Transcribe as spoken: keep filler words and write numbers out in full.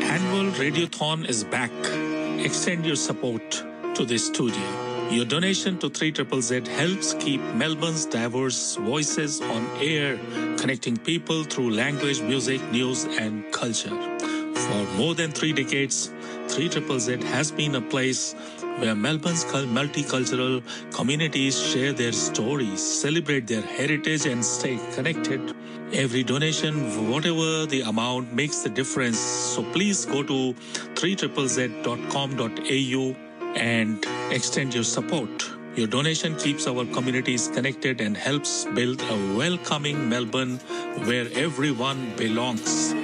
annual Radiothon is back. Extend your support to the studio. Your donation to three Z Z Z helps keep Melbourne's diverse voices on air, connecting people through language, music, news, and culture. For more than three decades, three Z Z Z has been a place where Melbourne's multicultural communities share their stories, celebrate their heritage, and stay connected. Every donation, whatever the amount, makes the difference. So please go to three Z Z Z dot com dot a u and extend your support. Your donation keeps our communities connected and helps build a welcoming Melbourne where everyone belongs.